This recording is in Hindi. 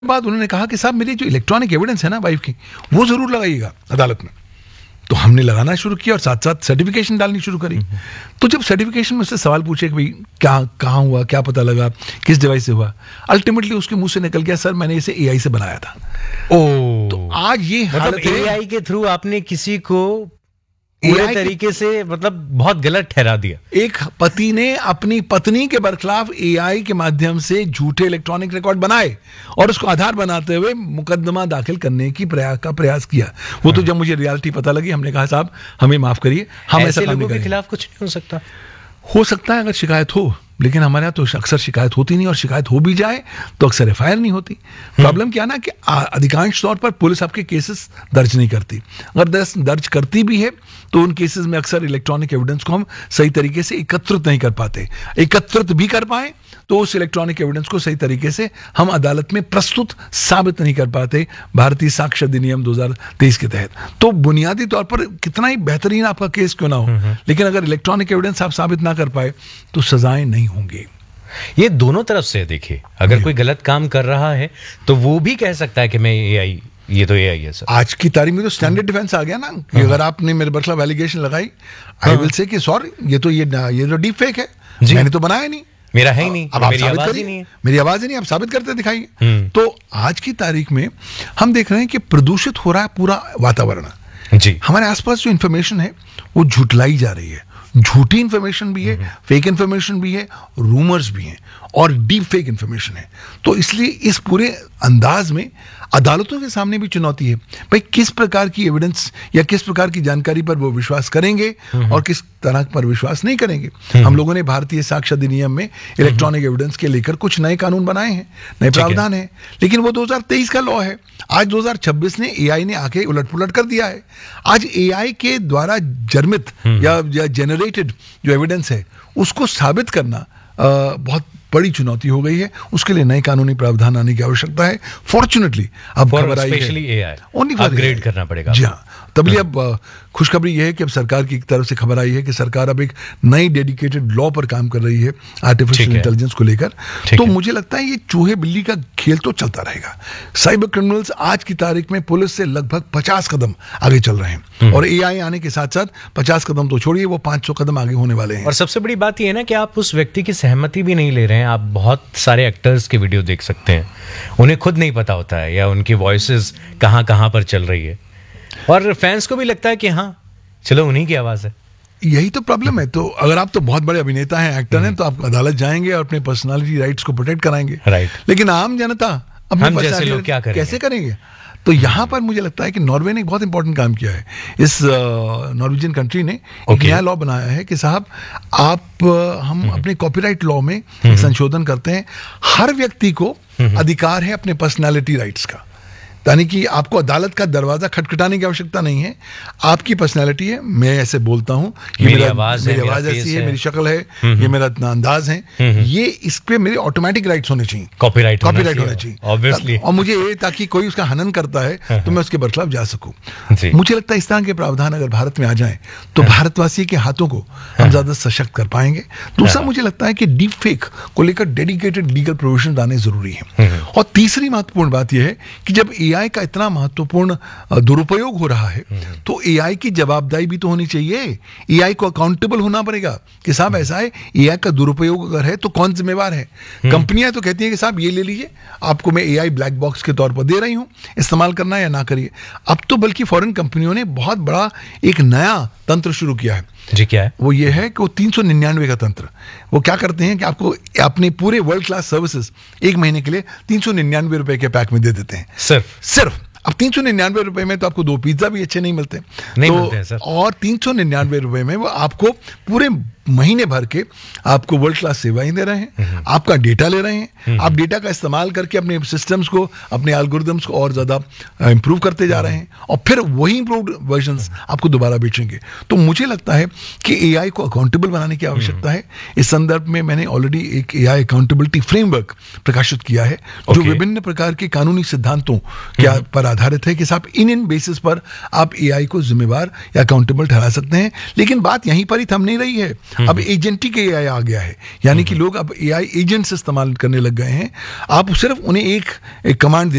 बाद उन्होंने कहा कि साहब मेरी जो इलेक्ट्रॉनिक एविडेंस है ना वाइफ की, वो जरूर लगाइएगा अदालत में। तो हमने लगाना शुरू किया और साथ साथ सर्टिफिकेशन डालनी शुरू करी। तो जब सर्टिफिकेशन में उससे सवाल पूछे कि भाई क्या कहाँ हुआ, क्या पता लगा, किस डिवाइस से हुआ, अल्टीमेटली उसके मुंह से निकल गया सर मैंने इसे एआई से बनाया था। तो आज ये हालत है, एआई के थ्रू आपने किसी को पूरे तरीके से मतलब बहुत गलत ठहरा दिया। एक पति ने अपनी पत्नी के बरखिलाफ एआई के माध्यम से झूठे इलेक्ट्रॉनिक रिकॉर्ड बनाए और उसको आधार बनाते हुए मुकदमा दाखिल करने की प्रयास किया। वो तो जब मुझे रियलिटी पता लगी हमने कहा साहब हमें माफ करिए, हम ऐसा लोगों के खिलाफ कुछ नहीं हो सकता है अगर शिकायत हो, लेकिन हमारे यहाँ तो अक्सर शिकायत होती नहीं, और शिकायत हो भी जाए तो अक्सर एफआईआर नहीं होती। प्रॉब्लम क्या ना कि अधिकांश तौर पर पुलिस आपके केसेस दर्ज नहीं करती। अगर दर्ज करती भी है तो उन केसेस में अक्सर इलेक्ट्रॉनिक एविडेंस को हम सही तरीके से एकत्रित नहीं कर पाते। एकत्रित भी कर पाए तो उस इलेक्ट्रॉनिक एविडेंस को सही तरीके से हम अदालत में प्रस्तुत साबित नहीं कर पाते भारतीय साक्ष्य अधिनियम 2023 के तहत। तो बुनियादी तौर पर कितना ही बेहतरीन आपका केस क्यों ना हो, लेकिन अगर इलेक्ट्रॉनिक एविडेंस आप साबित ना कर पाए तो सजाएं नहीं होंगी। ये दोनों तरफ से देखिए, अगर कोई गलत काम कर रहा है तो वो भी कह सकता है कि मैं एआई, ये तो एआई है सर। आज की तारीख में तो स्टैंडर्ड डिफेंस आ गया ना कि अगर आपने मेरे बरखिलाफ एलिगेशन लगाई, आई विल से कि सॉरी ये तो डीप फेक है, मैंने तो बनाया नहीं, मेरा है ही नहीं, अब मेरी आवाज ही नहीं है, मेरी आवाज ही नहीं, आप साबित करते दिखाइए। तो आज की तारीख में हम देख रहे हैं कि प्रदूषित हो रहा है पूरा वातावरण जी। हमारे आसपास जो इंफॉर्मेशन है वो झुटलाई जा रही है, झूठी इंफॉर्मेशन भी है, फेक इंफॉर्मेशन भी है, रूमर्स भी हैं और डीप फेक इंफॉर्मेशन है। तो इसलिए इस पूरे अंदाज में अदालतों के सामने भी चुनौती है, भाई किस प्रकार की एविडेंस या किस प्रकार की जानकारी पर वो विश्वास करेंगे और किस तरह पर विश्वास नहीं करेंगे। हम लोगों ने भारतीय साक्ष्य अधिनियम में इलेक्ट्रॉनिक एविडेंस के लेकर कुछ नए कानून बनाए हैं, नए प्रावधान हैं, लेकिन वो 2023 का लॉ है। आज 2026 ने एआई ने आके उलट-पुलट कर दिया है। आज एआई के द्वारा जन्मित या जेनरेटेड जो एविडेंस है उसको साबित करना बहुत बड़ी चुनौती हो गई है। उसके लिए नए कानूनी प्रावधान आने की आवश्यकता है। फॉर्चुनेटली अब खबर आई है अपग्रेड करना पड़ेगा। जी हाँ, तभी अब खुशखबरी यह है कि अब सरकार की तरफ से खबर आई है कि सरकार अब एक नई डेडिकेटेड लॉ पर काम कर रही है आर्टिफिशियल इंटेलिजेंस को लेकर। तो मुझे लगता है ये चूहे बिल्ली का खेल तो चलता रहेगा। साइबर क्रिमिनल्स आज की तारीख में पुलिस से लगभग 50 कदम आगे चल रहे हैं और एआई आने के साथ साथ 50 कदम तो छोड़िए, वो 500 कदम आगे होने वाले हैं। और सबसे बड़ी बात यह है ना कि आप उस व्यक्ति की सहमति भी नहीं ले रहे हैं। आप बहुत सारे एक्टर्स के वीडियो देख सकते हैं, उन्हें खुद नहीं पता होता है या उनकी वॉइसेस कहां पर चल रही है, और फैंस को भी लगता है कि हाँ चलो उन्हीं की आवाज है। यही तो प्रॉब्लम है। तो अगर आप तो बहुत बड़े अभिनेता हैं, एक्टर हैं, तो आप अदालत जाएंगे और अपने पर्सनालिटी राइट्स को प्रोटेक्ट कराएंगे, लेकिन आम जनता अपने जैसे लोग क्या करेंगे? कैसे करेंगे? तो यहाँ पर मुझे लगता है कि नॉर्वे ने एक बहुत इंपॉर्टेंट काम किया है। इस नॉर्वेजियन कंट्री ने एक नया लॉ बनाया है कि साहब हम अपने कॉपीराइट लॉ में संशोधन करते हैं। हर व्यक्ति को अधिकार है अपने पर्सनालिटी राइट्स का, यानी कि आपको अदालत का दरवाजा खटखटाने की आवश्यकता नहीं है। आपकी पर्सनैलिटी है, मैं ऐसे बोलता हूँ, मेरी आवाज ऐसी है, मेरी शक्ल है, ये मेरा अंदाज है, ये इस पे मेरे ऑटोमेटिक राइट्स होने चाहिए, कॉपीराइट होना चाहिए ऑब्वियसली। और मुझे ये ताकि कोई उसका हनन करता है तो मैं उसके बरखिलाफ जा सकूं। मुझे लगता है इस तरह के प्रावधान अगर भारत में आ जाए तो भारतवासी के हाथों को हम ज्यादा सशक्त कर पाएंगे। दूसरा मुझे लगता है कि डीप फेक को लेकर डेडिकेटेड लीगल प्रोविजन आने जरूरी है। और तीसरी महत्वपूर्ण बात यह है कि जब एआई का इतना महत्वपूर्ण दुरुपयोग हो रहा है तो एआई की जवाबदेही भी तो होनी चाहिए। एआई को अकाउंटेबल होना पड़ेगा कि साहब ऐसा है, एआई का दुरुपयोग अगर है तो कौन जिम्मेवार है? कंपनियां तो कहती हैं कि साहब ये ले लीजिए, आपको मैं एआई ब्लैक बॉक्स के तौर पर दे रही हूं, इस्तेमाल करना है या ना करिए। अब तो बल्कि फॉरेन कंपनियों ने बहुत बड़ा एक नया तंत्र शुरू किया है। जी क्या है? वो ये है कि वो 399 का तंत्र। वो क्या करते हैं कि आपको अपने पूरे वर्ल्ड क्लास सर्विसेज एक महीने के लिए 399 रुपए के पैक में दे देते हैं। सिर्फ अब 399 रुपए में तो आपको 2 पिज्जा भी अच्छे नहीं मिलते, मिलते हैं सर। और 399 रुपए में वो आपको पूरे महीने भर के आपको वर्ल्ड क्लास सेवाएं दे रहे हैं, आपका डेटा ले रहे हैं, आप डेटा का इस्तेमाल करके अपने सिस्टम्स को, अपने एल्गोरिदम्स को और ज्यादा इंप्रूव करते जा रहे हैं और फिर वही इंप्रूव्ड वर्जन्स आपको दोबारा बेचेंगे। तो मुझे लगता है कि एआई को अकाउंटेबल बनाने की आवश्यकता है। इस संदर्भ में मैंने ऑलरेडी एक एआई अकाउंटेबिलिटी फ्रेमवर्क प्रकाशित किया है जो विभिन्न प्रकार के कानूनी सिद्धांतों के पर आधारित है कि साहब इन बेसिस पर आप एआई को जिम्मेवार या अकाउंटेबल ठहरा सकते हैं। लेकिन बात यहीं पर ही थम नहीं रही है। अब एजेंटिक एआई आ गया है, यानी कि लोग अब एआई एजेंट्स इस्तेमाल करने लग गए हैं। आप सिर्फ उन्हें एक कमांड